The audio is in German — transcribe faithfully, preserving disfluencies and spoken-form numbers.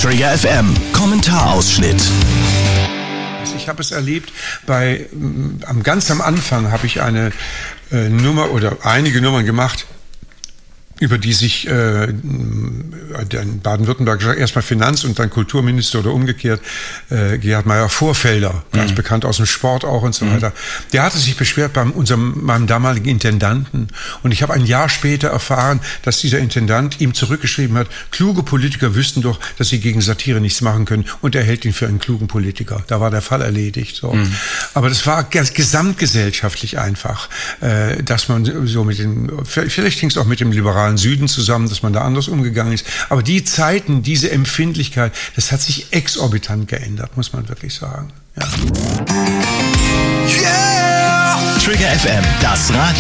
Trigger F M, Kommentarausschnitt. Ich habe es erlebt, bei, am ganz am Anfang habe ich eine äh, Nummer oder einige Nummern gemacht, über die sich äh, der baden-württembergischer erstmal Finanz- und dann Kulturminister oder umgekehrt, äh, Gerhard Meyer-Vorfelder, ganz mhm. bekannt aus dem Sport auch und so mhm. weiter, der hatte sich beschwert bei unserem, meinem damaligen Intendanten. Und ich habe ein Jahr später erfahren, dass dieser Intendant ihm zurückgeschrieben hat, kluge Politiker wüssten doch, dass sie gegen Satire nichts machen können, und er hält ihn für einen klugen Politiker. Da war der Fall erledigt. So. Mhm. Aber das war gesamtgesellschaftlich einfach, äh, dass man so mit den, vielleicht hing es auch mit dem liberalen Süden zusammen, dass man da anders umgegangen ist. Aber die Zeiten, diese Empfindlichkeit, das hat sich exorbitant geändert, muss man wirklich sagen. Ja. Yeah! Trigger F M, das Radio.